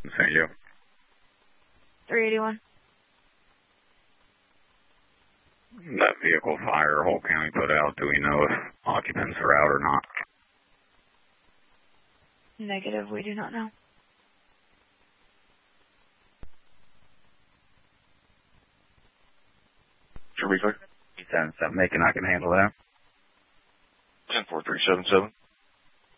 Thank you. 381. That vehicle fire, whole county put out. Do we know if occupants are out or not? Negative, we do not know. Sure, Weekler. 877, Macon, I can handle that. 10-4-3-7-7.